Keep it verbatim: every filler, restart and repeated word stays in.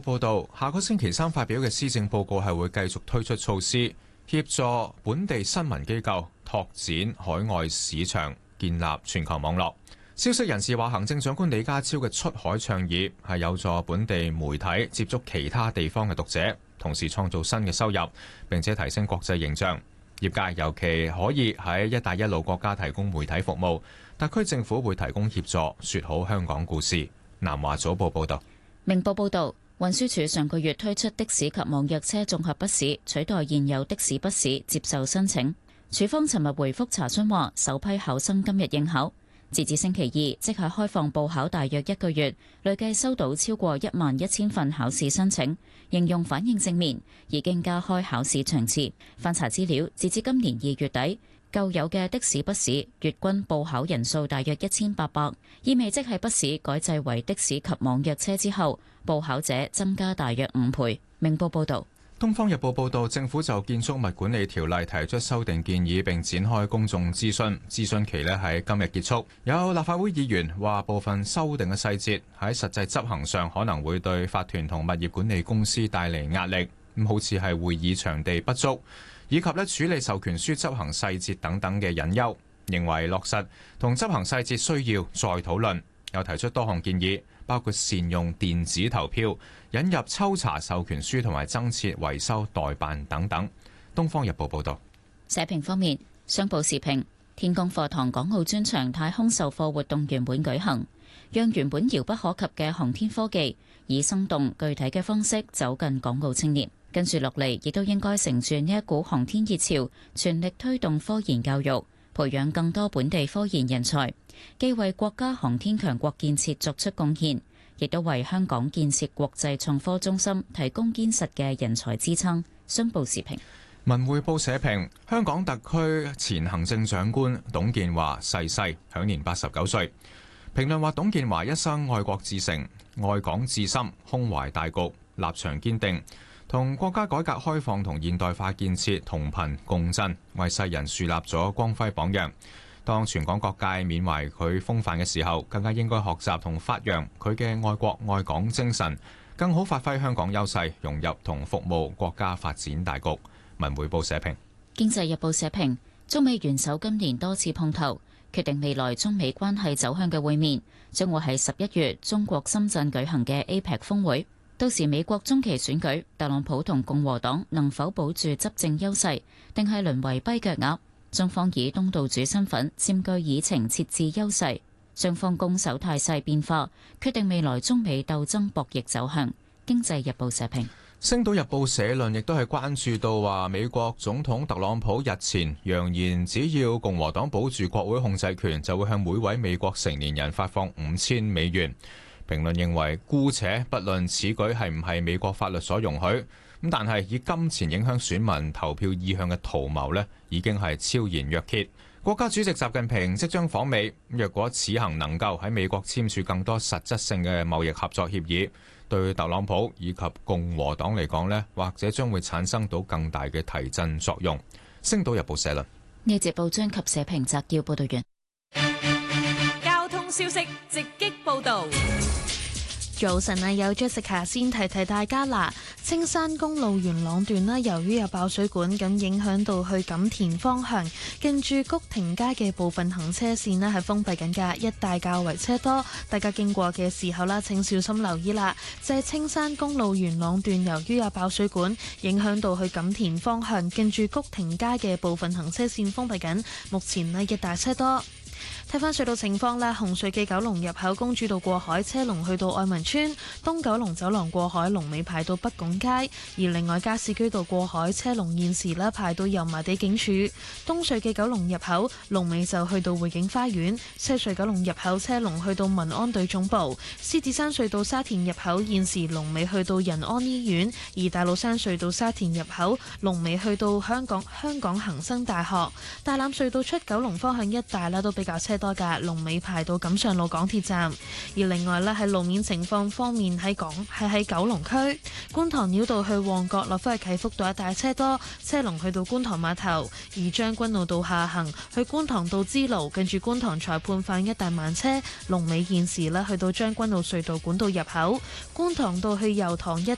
報導，下個星期三發表嘅施政報告係會繼續推出措施，協助本地新聞機構拓展海外市場，建立全球網絡。消息人士話，行政長官李家超嘅出海倡議係有助本地媒體接觸其他地方嘅讀者，同時創造新嘅收入，並且提升國際形象。業界尤其可以喺一帶一路國家提供媒體服務，特區政府會提供協助，說好香港故事。南華早報報道。 明報報導，運輸署上個月推出的士及網約車綜合筆試，取代現有的士筆試接受申請。署方尋日回覆查詢話，首批考生今日應考，截至星期二，即係開放報考大約一個月，累計收到超過一萬一千份考試申請，形容反應正面，已經加開考試場次。翻查資料，截至今年二月底，舊有嘅的士筆試月均報考人數大約一千八百，意味即係筆試改制為的士及網約車之後，報考者增加大約五倍。明報報導。 《東方日報》報導，政府就建築物管理條例提出修訂建議，並展開公眾諮詢。諮詢期呢喺今日結束。有立法會議員話，部分修訂嘅細節喺實際執行上可能會對法團同物業管理公司帶嚟壓力，咁好似係會議場地不足，以及咧處理授權書執行細節等等嘅隱憂，認為落實同執行細節需要再討論。又提出多項建議，包括善用電子投票、引入抽查授權書同埋增設維修代辦等等。《東方日報》報導。 社評方面，商報時評，天宮課堂港澳專場太空授課活動圓滿舉行，讓原本遙不可及嘅航天科技以生動具體嘅方式走近港澳青年。跟住落嚟，亦都應該乘住呢一股航天熱潮，全力推動科研教育，培養更多本地科研人才，既為國家航天強國建設作出貢獻，亦都為香港建設國際創科中心提供堅實嘅人才支撐。商報時評。 文匯報社評，香港特區前行政長官董建華逝世，享年八十九歲。評論話，董建華一生愛國至誠、愛港至深，胸懷大局，立場堅定，同國家改革開放同現代化建設同頻共振，為世人樹立咗光輝榜樣。當全港各界緬懷佢風範嘅時候，更加應該學習同發揚佢嘅愛國愛港精神，更好發揮香港優勢，融入同服務國家發展大局。文匯報社評。 經濟日報社評，中美元首今年多次碰頭，決定未來中美關係走向嘅會面，將會喺十一月中國深圳舉行嘅 A P E C 峰會。到時美國中期選舉，特朗普同共和黨能否保住執政優勢，定係淪為跛腳鴨？中方以東道主身份佔據議程，設置優勢。雙方攻守態勢變化，決定未來中美鬥爭博弈走向。經濟日報社評。 星島日報社論亦都係關注到話，美國總統特朗普日前揚言，只要共和黨保住國會控制權，就會向每位美國成年人發放五千美元。評論認為，姑且不論此舉係唔係美國法律所容許，咁但係以金錢影響選民投票意向嘅圖謀呢，已經係昭然若揭。國家主席習近平即將訪美，若果此行能夠喺美國簽署更多實質性嘅貿易合作協議，對特朗普以及共和黨嚟講呢，或者將會產生到更大嘅提振作用。星島日報社論。 呢節報章及社評摘要報道完。 交通消息直擊報道。 早晨啊，有 Jessica 先提提大家啦。青山公路元朗段啦，由於有爆水管，咁影響到去錦田方向，近住谷亭街嘅部分行車線咧係封閉緊㗎，一帶較為車多，大家經過嘅時候啦，請小心留意啦。就係青山公路元朗段，由於有爆水管，影響到去錦田方向，近住谷亭街嘅部分行車線封閉緊，目前呢，一帶車多。睇返隧道情況啦，紅隧嘅九龍入口公主道過海車龍去到愛民村，東九龍走廊過海龍尾排到北拱街，而另外加士居道過海車龍現時咧排到油麻地警署，東隧嘅九龍入口龍尾就去到匯景花園，西隧九龍入口車龍去到民安隊總部，獅子山隧道沙田入口現時龍尾去到仁安醫院，而大老山隧道沙田入口龍尾去到香港香港恒生大學，大欖隧道出九龍方向一帶啦都比較車多噶，龍尾排到錦上路港鐵站。而另外咧喺路面情況方面，喺港係喺九龍區觀塘繞道去旺角落返去啟福道一帶車多，車龍去到觀塘碼頭。而將軍澳道下行去觀塘道支路，近住觀塘裁判飯一帶慢車，龍尾現時咧去到將軍澳隧道管道入口。觀塘道去油塘一